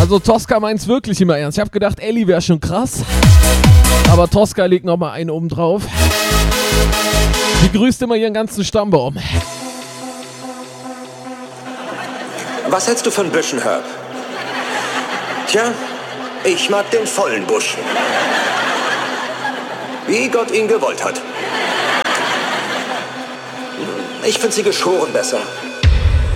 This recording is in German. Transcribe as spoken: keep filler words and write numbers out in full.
Also Tosca meint's wirklich immer ernst. Ich habe gedacht, Ellie wäre schon krass. Aber Tosca legt nochmal einen oben drauf. Die grüßt immer ihren ganzen Stammbaum. Was hältst du von Büschen, Herb? Tja, ich mag den vollen Busch. Wie Gott ihn gewollt hat. Ich finde sie geschoren besser.